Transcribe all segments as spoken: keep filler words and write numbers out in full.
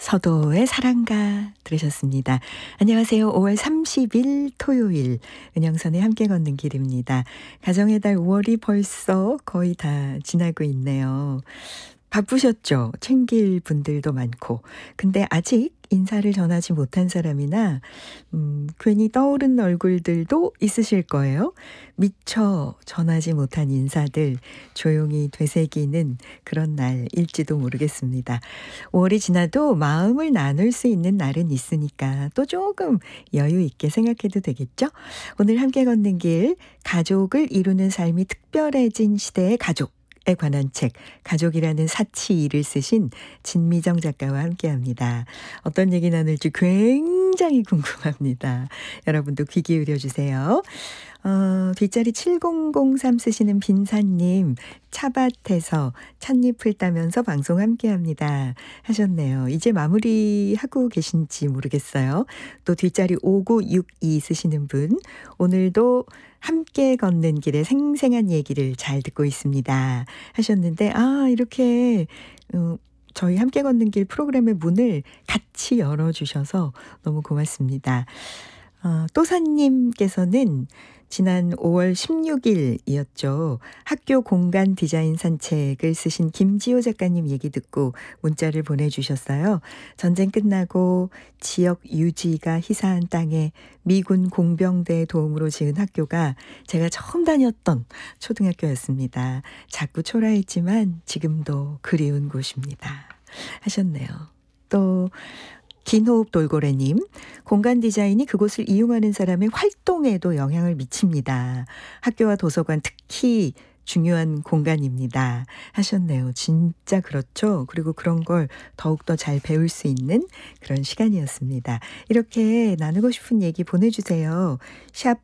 서도의 사랑가 들으셨습니다. 안녕하세요. 오월 삼십일 토요일 은영선의 함께 걷는 길입니다. 가정의 달 오월이 벌써 거의 다 지나고 있네요. 바쁘셨죠? 챙길 분들도 많고. 근데 아직 인사를 전하지 못한 사람이나 음, 괜히 떠오른 얼굴들도 있으실 거예요. 미처 전하지 못한 인사들 조용히 되새기는 그런 날일지도 모르겠습니다. 오월이 지나도 마음을 나눌 수 있는 날은 있으니까 또 조금 여유 있게 생각해도 되겠죠? 오늘 함께 걷는 길, 가족을 이루는 삶이 특별해진 시대의 가족. 에 관한 책 가족이라는 사치이를 쓰신 진미정 작가와 함께합니다. 어떤 얘기 나눌지 굉장히 궁금합니다. 여러분도 귀 기울여 주세요. 어, 뒷자리 칠공공삼 쓰시는 빈사님, 차밭에서 찻잎을 따면서 방송 함께합니다 하셨네요. 이제 마무리하고 계신지 모르겠어요. 또 뒷자리 오구육이 쓰시는 분, 오늘도 함께 걷는 길에 생생한 얘기를 잘 듣고 있습니다 하셨는데, 아 이렇게 어, 저희 함께 걷는 길 프로그램의 문을 같이 열어주셔서 너무 고맙습니다. 어, 또사님께서는 지난 오월 십육일이었죠. 학교 공간 디자인 산책을 쓰신 김지호 작가님 얘기 듣고 문자를 보내주셨어요. 전쟁 끝나고 지역 유지가 희사한 땅에 미군 공병대의 도움으로 지은 학교가 제가 처음 다녔던 초등학교였습니다. 자꾸 초라했지만 지금도 그리운 곳입니다 하셨네요. 또 긴호흡 돌고래님, 공간 디자인이 그곳을 이용하는 사람의 활동에도 영향을 미칩니다. 학교와 도서관 특히 중요한 공간입니다 하셨네요. 진짜 그렇죠. 그리고 그런 걸 더욱더 잘 배울 수 있는 그런 시간이었습니다. 이렇게 나누고 싶은 얘기 보내주세요. 샵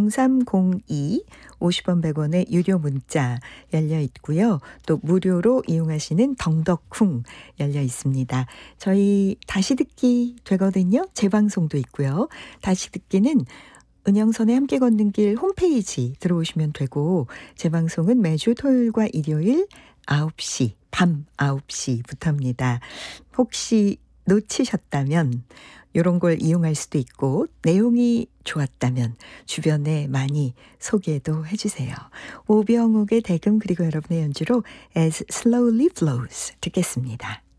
공삼공이 오십 원 백 원의 유료 문자 열려 있고요. 또 무료로 이용하시는 덩덕쿵 열려 있습니다. 저희 다시 듣기 되거든요. 재방송도 있고요. 다시 듣기는 은영선의 함께 걷는 길 홈페이지 들어오시면 되고, 재방송은 매주 토요일과 일요일 아홉 시, 밤 아홉 시부터입니다. 혹시 놓치셨다면 이런 걸 이용할 수도 있고, 내용이 좋았다면 주변에 많이 소개도 해주세요. 오병옥의 대금 그리고 여러분의 연주로 As Slowly Flows 듣겠습니다.